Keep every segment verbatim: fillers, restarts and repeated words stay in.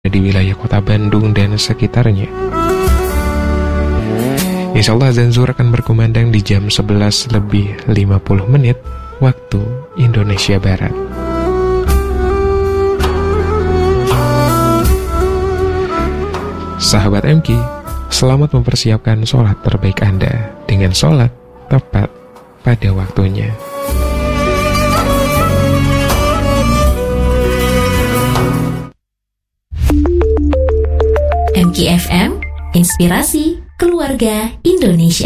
di wilayah kota Bandung dan sekitarnya. Insyaallah azan zuhur akan berkumandang di jam sebelas lebih lima puluh menit waktu Indonesia Barat. Sahabat M K, selamat mempersiapkan sholat terbaik Anda dengan sholat tepat pada waktunya. M K F M, inspirasi keluarga Indonesia.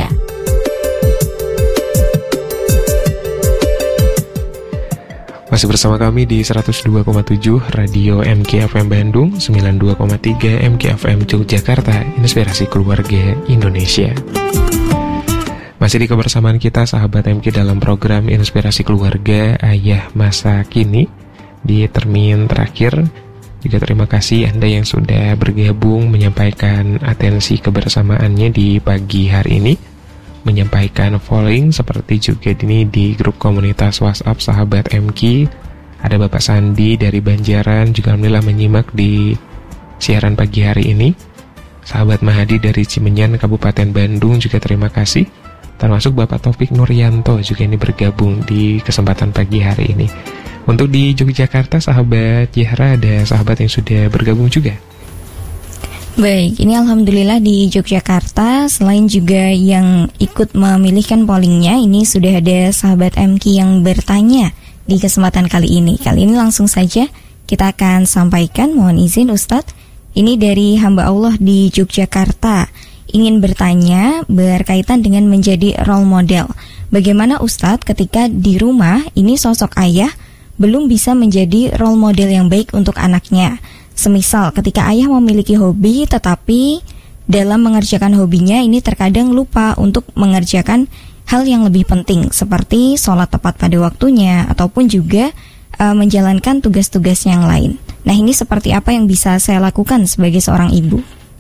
Masih bersama kami di seratus dua koma tujuh Radio M K F M Bandung, sembilan puluh dua koma tiga M K F M Yogyakarta, inspirasi keluarga Indonesia. Masih di kebersamaan kita sahabat M K dalam program Inspirasi Keluarga Ayah Masa Kini di termin terakhir. Juga terima kasih Anda yang sudah bergabung menyampaikan atensi kebersamaannya di pagi hari ini, menyampaikan polling seperti juga ini di grup komunitas WhatsApp sahabat M K. Ada Bapak Sandi dari Banjaran juga alhamdulillah menyimak di siaran pagi hari ini. Sahabat Mahadi dari Cimenyan Kabupaten Bandung juga terima kasih. Termasuk Bapak Taufik Nuryanto juga ini bergabung di kesempatan pagi hari ini. Untuk di Yogyakarta, sahabat Yahra, ada sahabat yang sudah bergabung juga. Baik, ini alhamdulillah di Yogyakarta, selain juga yang ikut memilihkan pollingnya, ini sudah ada sahabat M K yang bertanya di kesempatan kali ini. Kali ini langsung saja kita akan sampaikan, mohon izin Ustadz. Ini dari hamba Allah di Yogyakarta, ingin bertanya berkaitan dengan menjadi role model. Bagaimana Ustadz ketika di rumah ini sosok ayah belum bisa menjadi role model yang baik untuk anaknya. Semisal ketika ayah memiliki hobi tetapi dalam mengerjakan hobinya ini terkadang lupa untuk mengerjakan hal yang lebih penting seperti sholat tepat pada waktunya ataupun juga uh, menjalankan tugas-tugas yang lain. Nah, ini seperti apa yang bisa saya lakukan sebagai seorang ibu?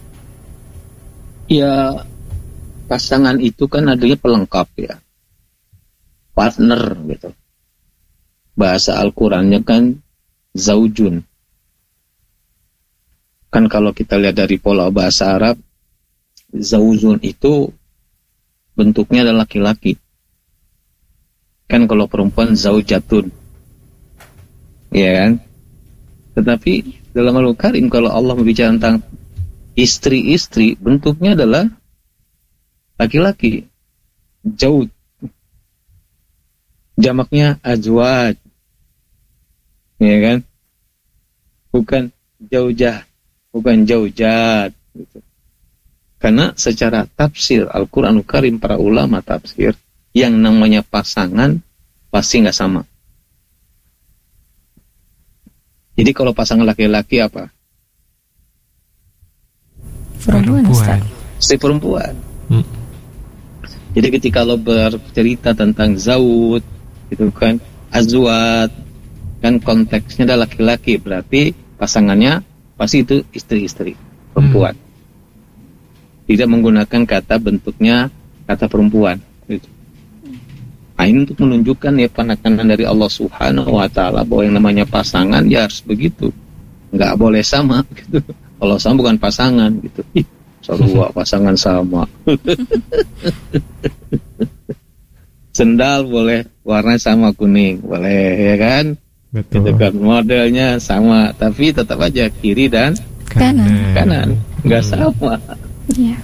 Ya, pasangan itu kan adanya pelengkap ya, partner gitu. Bahasa Al-Qurannya kan zaujun. Kan kalau kita lihat dari pola bahasa Arab, zaujun itu bentuknya adalah laki-laki. Kan kalau perempuan zaujatun, ya kan? Tetapi dalam Al-Qur'an Karim kalau Allah berbicara tentang istri-istri, bentuknya adalah laki-laki. Zauj, jamaknya azwaj, ya kan? Bukan jaujah, bukan jaujat gitu. Karena secara tafsir Al-Qur'anul Karim, para ulama tafsir, yang namanya pasangan pasti nggak sama. Jadi kalau pasangan laki-laki apa? Perempuan, Ustaz. Si perempuan. Hmm. Jadi ketika lo bercerita tentang zaud, itu kan azwat, kan konteksnya adalah laki-laki, berarti pasangannya pasti itu istri-istri, perempuan. Hmm. Tidak menggunakan kata bentuknya kata perempuan. Gitu. Nah, ini untuk menunjukkan ya penekanan dari Allah Subhanahu Wa Taala bahwa yang namanya pasangan ya harus begitu, nggak boleh sama. Gitu. Kalau sama bukan pasangan, gitu. Ih, Sarua pasangan sama. Sendal boleh warna sama kuning, boleh ya kan? Betul. Itu kan modelnya sama, tapi tetap aja kiri dan kanan, kanan, nggak hmm. sama. Ya.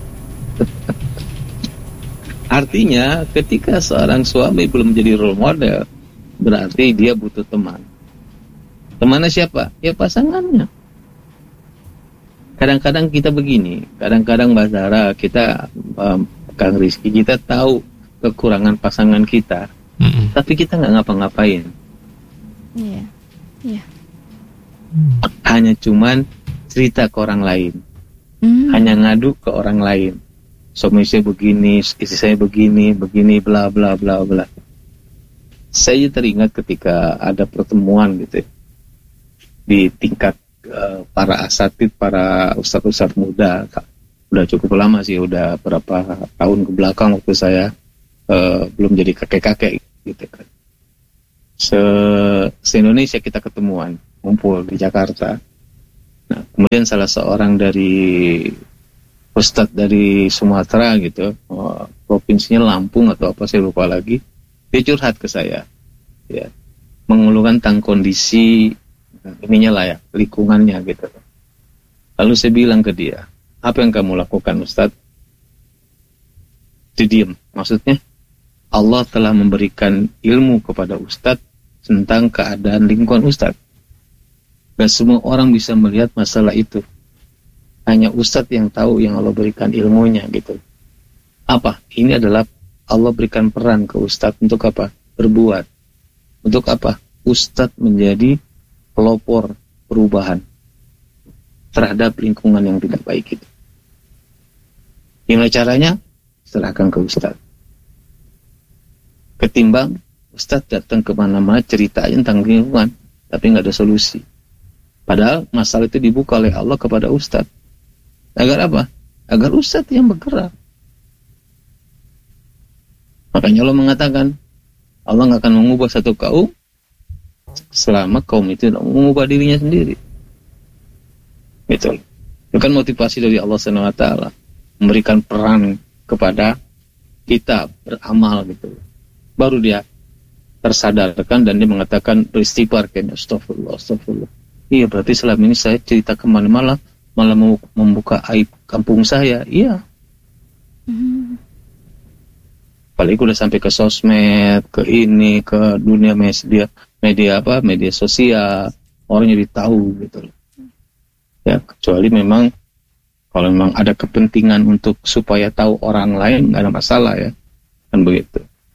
Artinya, ketika seorang suami belum menjadi role model, berarti dia butuh teman. Temannya siapa? Ya pasangannya. Kadang-kadang kita begini, kadang-kadang Mbak Zahra, kita, um, Kang Rizky, kita tahu kekurangan pasangan kita, mm-mm. tapi kita nggak ngapa-ngapain. Iya, iya. Hanya cuman cerita ke orang lain, mm. hanya ngadu ke orang lain. Suami saya begini, istri saya begini, begini, bla bla bla bla. Saya teringat ketika ada pertemuan gitu ya, di tingkat uh, para asatid, para ustadz-ustadz muda. Udah cukup lama sih, udah berapa tahun ke belakang waktu saya uh, belum jadi kakek-kakek gitu kan. Se, se Indonesia kita ketemuan, ngumpul di Jakarta. Nah, kemudian salah seorang dari Ustadz dari Sumatera gitu, oh, provinsinya Lampung atau apa saya lupa lagi, dia curhat ke saya, ya, mengeluhkan tentang kondisi ininya lah ya, lingkungannya gitu. Lalu saya bilang ke dia, apa yang kamu lakukan Ustadz? Dia diam. Maksudnya Allah telah memberikan ilmu kepada Ustadz tentang keadaan lingkungan Ustadz. Gak semua orang bisa melihat masalah itu. Hanya Ustadz yang tahu, yang Allah berikan ilmunya gitu. Apa? Ini adalah Allah berikan peran ke Ustadz untuk apa? Berbuat. Untuk apa? Ustadz menjadi pelopor perubahan terhadap lingkungan yang tidak baik itu. Gimana caranya? Serahkan ke Ustadz. Ketimbang Ustadz datang kemana-mana ceritain tentang lingkungan, tapi nggak ada solusi. Padahal masalah itu dibuka oleh Allah kepada Ustadz. Agar apa? Agar Ustadz yang bergerak. Makanya Allah mengatakan, Allah nggak akan mengubah satu kaum selama kaum itu tidak mengubah dirinya sendiri. Gitu. Itu kan motivasi dari Allah subhanahu wa taala, memberikan peran kepada kita beramal gitu. Baru dia tersadarkan dan dia mengatakan beristighfar, kan, astagfirullah, astagfirullah. Iya, berarti selama ini saya cerita kemana-mana malah membuka aib kampung saya. Iya. Hmm. Apalagi udah sampai ke sosmed, ke ini, ke dunia media, media apa, media sosial, orang jadi tahu gitu. Ya, kecuali memang kalau memang ada kepentingan untuk supaya tahu orang lain, nggak ada masalah ya, kan begitu.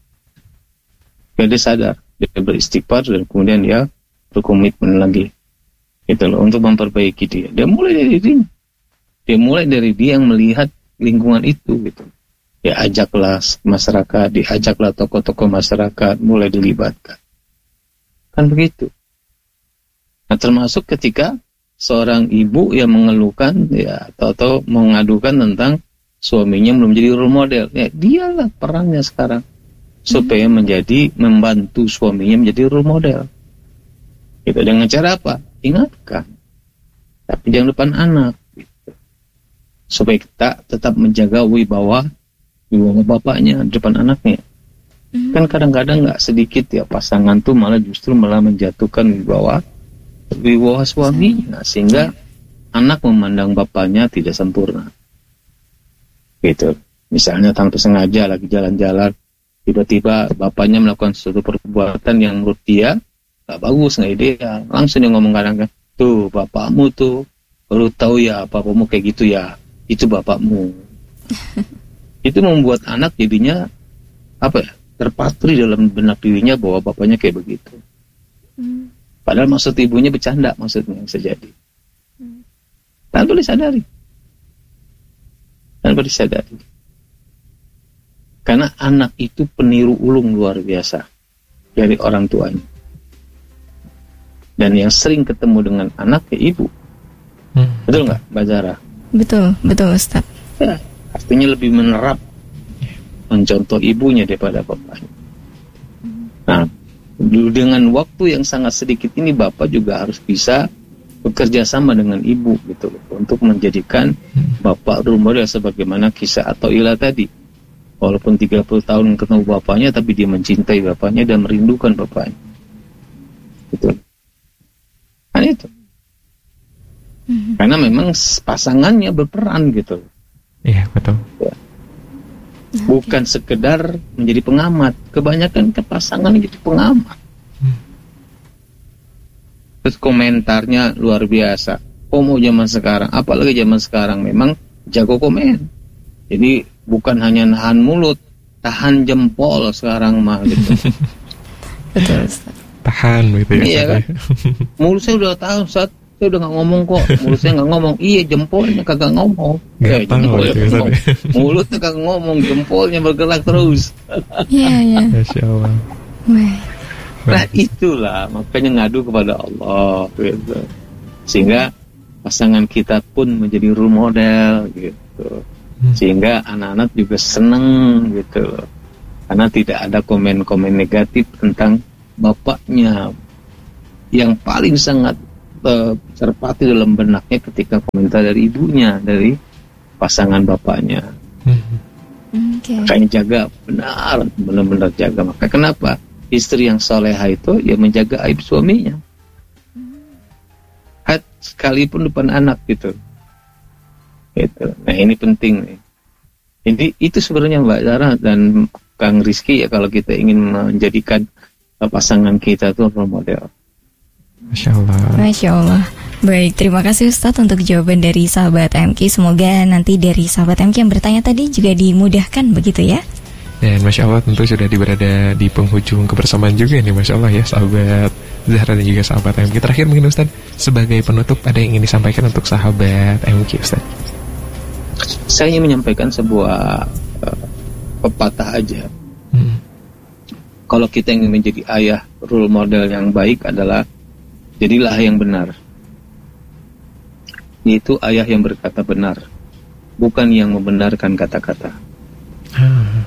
Ya, dia sadar, dia beristighfar dan kemudian dia berkomitmen lagi. Gitu loh, untuk memperbaiki dia. Dia mulai dari dirinya. Dia mulai dari dia yang melihat lingkungan itu gitu. Dia ajaklah masyarakat, diajaklah tokoh-tokoh masyarakat, mulai dilibatkan. Kan begitu. Nah, termasuk ketika seorang ibu yang mengeluhkan ya atau, atau mengadukan tentang suaminya belum jadi role model. Ya, dialah perannya sekarang supaya menjadi membantu suaminya menjadi role model. Gitu. Dengan cara apa? Ingatkan, tapi jangan depan anak, gitu. Supaya kita tetap menjaga wibawa wibawa bapaknya di depan anaknya. Mm-hmm. Kan kadang-kadang nggak sedikit ya pasangan tuh malah justru malah menjatuhkan wibawa wibawa suaminya, sehingga anak memandang bapaknya tidak sempurna. Gitu. Misalnya tanpa sengaja lagi jalan-jalan, tiba-tiba bapaknya melakukan suatu perbuatan yang menurut dia gak bagus, gak ideal, langsung dia ngomong kadang-kadang, tuh bapakmu tuh baru tahu ya bapakmu kayak gitu ya, itu bapakmu. Itu membuat anak jadinya apa ya, terpatri dalam benak dirinya bahwa bapaknya kayak begitu. Hmm. Padahal maksud ibunya bercanda, maksudnya bisa jadi. Hmm. Tanpa disadari. Tanpa disadari. Karena anak itu peniru ulung luar biasa dari orang tuanya. Dan yang sering ketemu dengan anak ya ibu. Hmm. Betul nggak, Mbak Zara? Betul, betul Ustaz. Ya, artinya lebih menerap, mencontoh ibunya daripada bapaknya. Nah, dengan waktu yang sangat sedikit ini bapak juga harus bisa bekerja sama dengan ibu gitu loh, untuk menjadikan bapak role model sebagaimana kisah atau Ila tadi. Walaupun tiga puluh tahun ketemu bapaknya, tapi dia mencintai bapaknya dan merindukan bapaknya. Gitu. Kan itu. Mm-hmm. Karena memang pasangannya berperan gitu. Iya, betul. Ya. Bukan okay. sekedar menjadi pengamat. Kebanyakan ke pasangan jadi pengamat. Hmm. Terus komentarnya luar biasa. Homo zaman sekarang, apalagi zaman sekarang memang jago komen. Jadi bukan hanya nahan mulut, tahan jempol sekarang mah gitu. Betul. Tahan gitu ya. Iya kan? Mulut saya udah tahu, saat saya udah nggak ngomong kok. Mulut saya nggak ngomong. Iya, jempolnya kagak ngomong. Ya, jempolnya ngomong. Mulutnya kagak ngomong, jempolnya bergerak terus. Iya, iya. Masya Allah. Nah itulah makanya ngadu kepada Allah gitu. Sehingga pasangan kita pun menjadi role model gitu. Sehingga anak-anak juga seneng gitu. Karena tidak ada komen-komen negatif tentang bapaknya yang paling sangat terserpati dalam benaknya ketika komentar dari ibunya, dari pasangan bapaknya. Hmm. Okay. Makanya jaga, benar, benar-benar jaga. Maka kenapa istri yang soleha itu ya menjaga aib suaminya, hat sekalipun depan anak gitu. Gitu. Nah ini penting nih. Jadi itu sebenarnya Mbak Zara dan Kang Rizky ya, kalau kita ingin menjadikan pasangan kita tuh role model. Masya Allah. Masya Allah. Baik, terima kasih Ustadz untuk jawaban dari sahabat M K. Semoga nanti dari sahabat M K yang bertanya tadi juga dimudahkan begitu ya. Dan Masya Allah tentu sudah berada di penghujung kebersamaan juga nih, Masya Allah ya sahabat Zahra dan juga sahabat M K. Terakhir mungkin Ustadz, sebagai penutup ada yang ingin disampaikan untuk sahabat M K Ustadz? Saya ingin menyampaikan sebuah uh, pepatah aja. Hmm. Kalau kita ingin menjadi ayah, role model yang baik adalah jadilah yang benar. Yaitu ayah yang berkata benar, bukan yang membenarkan kata-kata. Hmm.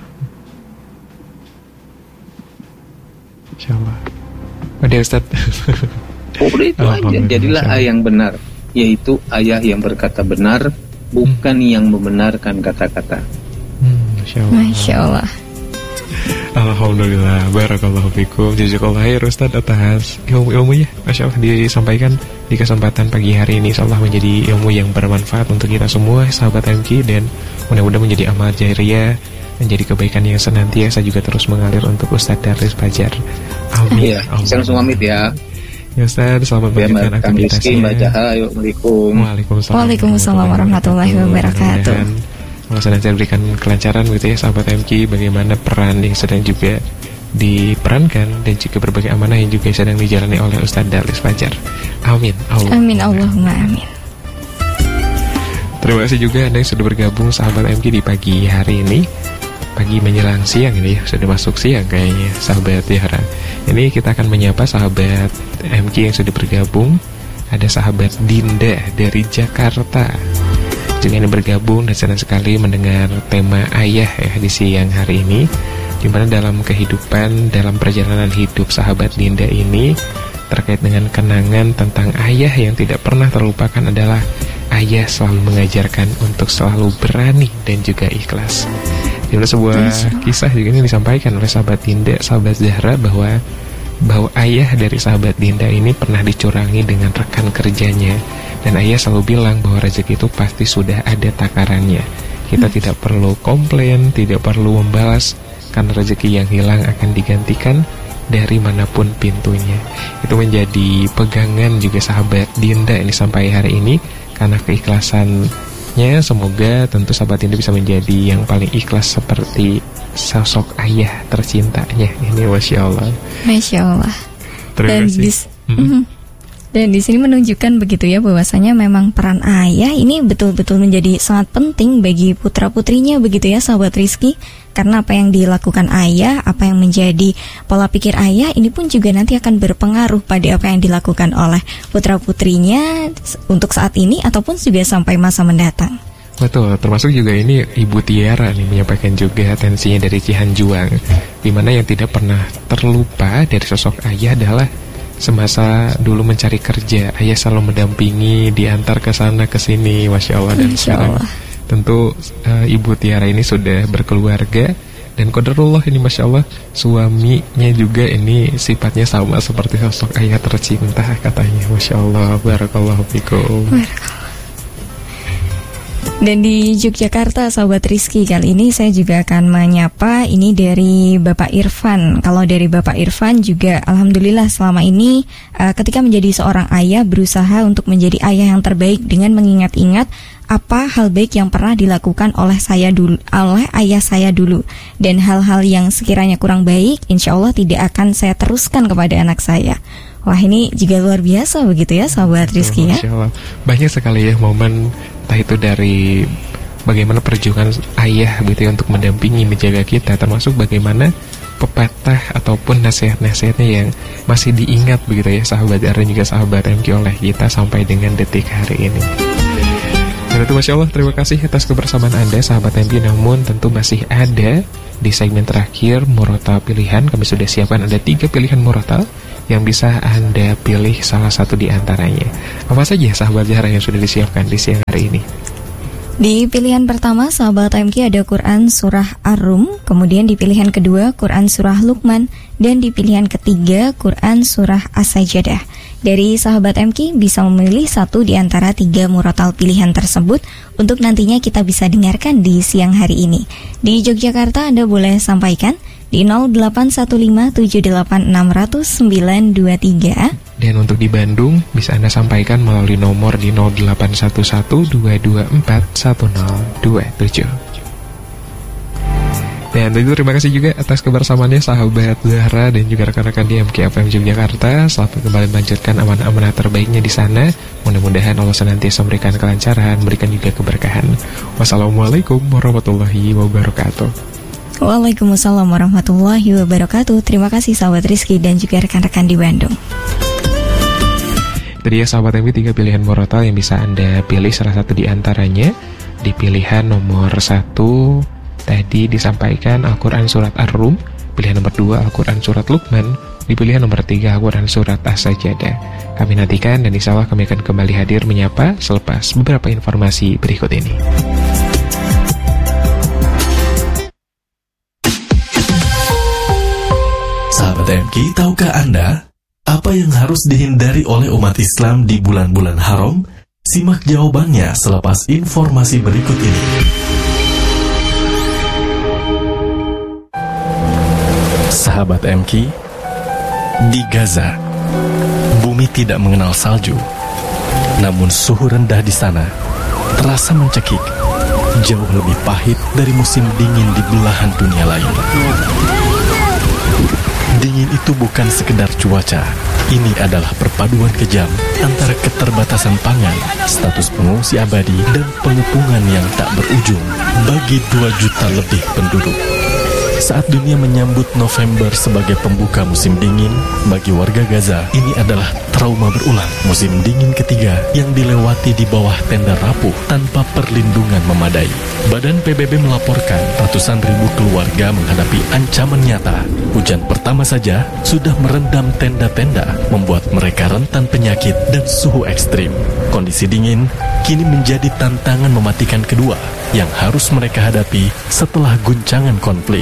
Insya Allah. Udah Ustaz. Udah itu aja. Jadilah ayah yang benar, yaitu ayah yang berkata benar, bukan hmm. yang membenarkan kata-kata. Hmm, Masya Allah. Masya Allah. Alhamdulillah, barakallahu fikum, jazakallahu khair Ustaz atas ilmu-ilmunya, Masya Allah disampaikan di kesempatan pagi hari ini. Insyaallah menjadi ilmu yang bermanfaat untuk kita semua sahabat M K, dan mudah-mudahan menjadi amal jariah, menjadi kebaikan yang senantiasa juga terus mengalir untuk Ustaz Darlis Fajar. Amin. Iya, saya langsung pamit ya. Ya Ustaz, selamat melanjutkan aktivitasnya. Mbak Jaha, Assalamualaikum. Waalaikumsalam. Waalaikumsalam warahmatullahi wabarakatuh. Allah sedang berikan kelancaran gitu ya sahabat M K, bagaimana peran yang sedang juga diperankan dan juga berbagai amanah yang juga sedang dijalani oleh Ustaz Darlis Fajar. Amin. Allah. Amin Allahumma amin. Terima kasih juga Anda yang sudah bergabung sahabat M K di pagi hari ini. Pagi menjelang siang ini ya, sudah masuk siang kayaknya sahabat Yara. Ini kita akan menyapa sahabat M K yang sudah bergabung. Ada sahabat Dinda dari Jakarta juga ini bergabung dan senang sekali mendengar tema ayah ya di siang hari ini, dimana dalam kehidupan, dalam perjalanan hidup sahabat Dinda ini terkait dengan kenangan tentang ayah yang tidak pernah terlupakan adalah ayah selalu mengajarkan untuk selalu berani dan juga ikhlas. Dimana sebuah kisah juga ini disampaikan oleh sahabat Dinda, sahabat Zahra, bahwa bahwa ayah dari sahabat Dinda ini pernah dicurangi dengan rekan kerjanya. Dan ayah selalu bilang bahwa rezeki itu pasti sudah ada takarannya. Kita hmm. tidak perlu komplain, tidak perlu membalas, karena rezeki yang hilang akan digantikan dari manapun pintunya. Itu menjadi pegangan juga sahabat Dinda ini sampai hari ini. Karena keikhlasannya, semoga tentu sahabat Dinda bisa menjadi yang paling ikhlas seperti sosok ayah tercintanya. Ini Masya Allah. Masya Allah. Terima kasih. Dis- hmm. Dan di sini menunjukkan begitu ya, bahwasanya memang peran ayah ini betul-betul menjadi sangat penting bagi putra-putrinya begitu ya sahabat Rizky. Karena apa yang dilakukan ayah, apa yang menjadi pola pikir ayah, ini pun juga nanti akan berpengaruh pada apa yang dilakukan oleh putra-putrinya untuk saat ini ataupun juga sampai masa mendatang. Betul, termasuk juga ini Ibu Tiara nih menyampaikan juga atensinya dari Cihanjuang, dimana yang tidak pernah terlupa dari sosok ayah adalah semasa dulu mencari kerja, ayah selalu mendampingi, diantar ke sana ke sini, Masya Allah. Dan sekarang tentu uh, Ibu Tiara ini sudah berkeluarga, dan qadarullah ini Masya Allah, suaminya juga ini sifatnya sama seperti sosok ayah tercinta katanya, Masya Allah. Barakallahu fikum. Dan di Yogyakarta sahabat Rizky, kali ini saya juga akan menyapa ini dari Bapak Irfan. Kalau dari Bapak Irfan juga alhamdulillah selama ini uh, ketika menjadi seorang ayah berusaha untuk menjadi ayah yang terbaik dengan mengingat-ingat apa hal baik yang pernah dilakukan oleh saya dulu, oleh ayah saya dulu, dan hal-hal yang sekiranya kurang baik insya Allah tidak akan saya teruskan kepada anak saya. Wah, ini juga luar biasa begitu ya sahabat Rizky ya. Banyak sekali ya momen, entah itu dari bagaimana perjuangan ayah gitu ya untuk mendampingi, menjaga kita, termasuk bagaimana pepatah ataupun nasihat-nasihatnya yang masih diingat begitu ya sahabat dan juga sahabat M K oleh kita sampai dengan detik hari ini. Dan itu Masya Allah, terima kasih atas kebersamaan Anda sahabat M K. Namun tentu masih ada di segmen terakhir Murotal Pilihan. Kami sudah siapkan ada tiga pilihan murotal yang bisa Anda pilih salah satu di antaranya. Apa saja sahabat Zahra yang sudah disiapkan di siang hari ini? Di pilihan pertama, sahabat M K, ada Quran Surah Ar-Rum, kemudian di pilihan kedua, Quran Surah Luqman, dan di pilihan ketiga, Quran Surah As-Sajdah. Dari sahabat M K bisa memilih satu di antara tiga murotal pilihan tersebut untuk nantinya kita bisa dengarkan di siang hari ini. Di Yogyakarta Anda boleh sampaikan di nol delapan satu lima tujuh delapan enam nol nol sembilan dua tiga. Dan untuk di Bandung bisa Anda sampaikan melalui nomor di nol delapan satu satu dua dua empat satu nol dua tujuh. Dan tentu terima kasih juga atas kebersamaannya sahabat Zahra dan juga rekan-rekan di M K F M Yogyakarta. Selamat kembali melanjutkan amanah-amanah terbaiknya di sana. Mudah-mudahan Allah senantiasa memberikan kelancaran, memberikan juga keberkahan. Wassalamualaikum warahmatullahi wabarakatuh. Waalaikumsalam warahmatullahi wabarakatuh. Terima kasih sahabat Rizky dan juga rekan-rekan di Bandung. Tadi ya sahabat M K, tiga pilihan murotal yang bisa Anda pilih salah satu di antaranya. Di pilihan nomor satu tadi disampaikan Al-Quran Surat Ar-Rum. Pilihan nomor dua Al-Quran Surat Luqman. Di pilihan nomor tiga Al-Quran Surat As-Sajdah. Kami nantikan dan insya Allah kami akan kembali hadir menyapa selepas beberapa informasi berikut ini. Sahabat M K, tahukah Anda apa yang harus dihindari oleh umat Islam di bulan-bulan haram? Simak jawabannya selepas informasi berikut ini. Sahabat M K, di Gaza, bumi tidak mengenal salju. Namun suhu rendah di sana terasa mencekik, jauh lebih pahit dari musim dingin di belahan dunia lain. Dingin itu bukan sekedar cuaca. Ini adalah perpaduan kejam antara keterbatasan pangan, status pengungsi abadi, dan pengepungan yang tak berujung bagi dua juta lebih penduduk. Saat dunia menyambut November sebagai pembuka musim dingin, bagi warga Gaza, ini adalah trauma berulang. Musim dingin ketiga yang dilewati di bawah tenda rapuh tanpa perlindungan memadai. Badan P B B melaporkan ratusan ribu keluarga menghadapi ancaman nyata. Hujan pertama saja sudah merendam tenda-tenda, membuat mereka rentan penyakit dan suhu ekstrim. Kondisi dingin kini menjadi tantangan mematikan kedua yang harus mereka hadapi setelah guncangan konflik.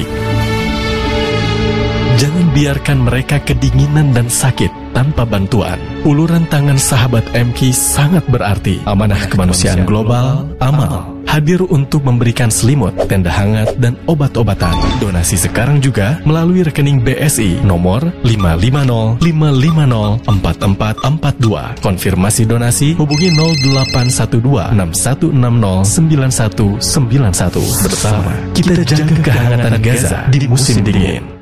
Jangan biarkan mereka kedinginan dan sakit tanpa bantuan. Uluran tangan sahabat M K sangat berarti. Amanah Kemanusiaan Global, Amal, hadir untuk memberikan selimut, tenda hangat, dan obat-obatan. Donasi sekarang juga melalui rekening B S I nomor lima lima nol lima lima nol empat empat empat dua. Konfirmasi donasi hubungi nol delapan satu dua enam satu enam nol sembilan satu sembilan satu. Bersama kita jaga kehangatan Gaza di musim dingin.